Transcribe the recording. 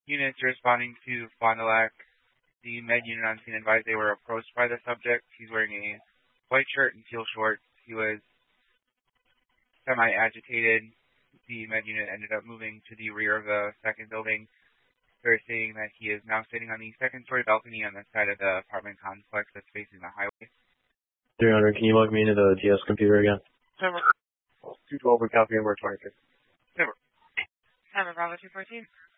Units responding to Fond du Lac. The med unit on scene advised they were approached by the subject. He's wearing a white shirt and teal shorts. He was semi-agitated. The med unit ended up moving to the rear of the second building. They're saying that he is now sitting on the second-story balcony on the side of the apartment complex that's facing the highway. 300, can you log me into the TS computer again? Number 212, we copy number 26. Number Bravo 214.